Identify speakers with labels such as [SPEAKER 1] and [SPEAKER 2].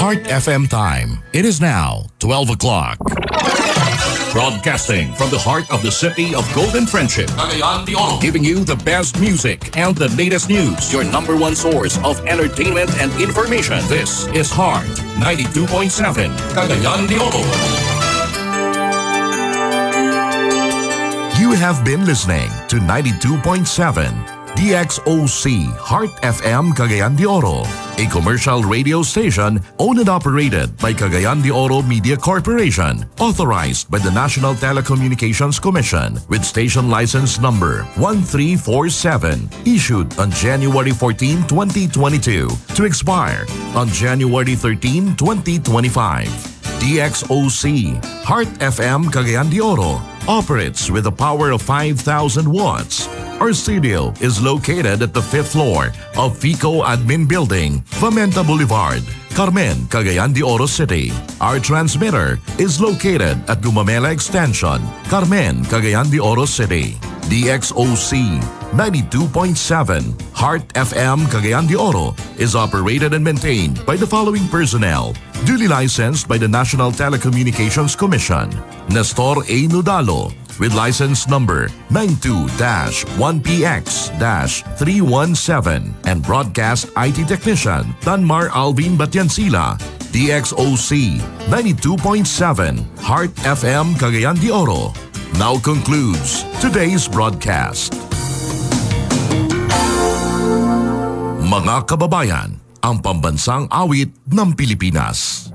[SPEAKER 1] Heart FM time. It is now 12 o'clock. Broadcasting from the heart of the city of Golden Friendship, Cagayan de Oro, giving you the best music and the latest news. Your number one source of entertainment and information. This is Heart 92.7, Cagayan de Oro. You have been listening to 92.7 DXOC Heart FM Cagayan de Oro, a commercial radio station owned and operated by Cagayan de Oro Media Corporation, authorized by the National Telecommunications Commission with station license number 1347, issued on January 14, 2022, to expire on January 13, 2025. DXOC Heart FM Cagayan de Oro operates with a power of 5,000 watts. Our studio is located at the 5th floor of FICO Admin Building, Vamenta Boulevard, Carmen, Cagayan de Oro City. Our transmitter is located at Gumamela Extension, Carmen, Cagayan de Oro City. DXOC 92.7 Heart FM Cagayan de Oro is operated and maintained by the following personnel, duly licensed by the National Telecommunications Commission. Nestor A. Nudalo, with license number 92-1PX-317, and broadcast IT technician Tanmar Alvin Batiansila. DXOC 92.7 Heart FM Cagayan de Oro now concludes today's broadcast. Mga kababayan, ang pambansang awit ng Pilipinas.